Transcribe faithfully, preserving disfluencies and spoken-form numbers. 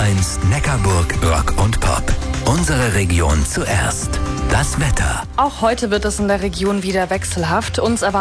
eins Neckarburg Rock und Pop. Unsere Region zuerst. Das Wetter. Auch heute wird es in der Region wieder wechselhaft. Uns erwartet